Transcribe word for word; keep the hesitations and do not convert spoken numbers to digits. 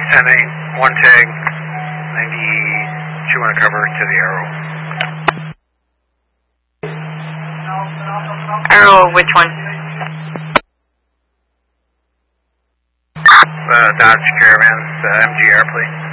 ten eight, one tag, ninety-two undercover to the Arrow. Arrow, which one? Uh, Dodge Caravan, uh, M G R, please.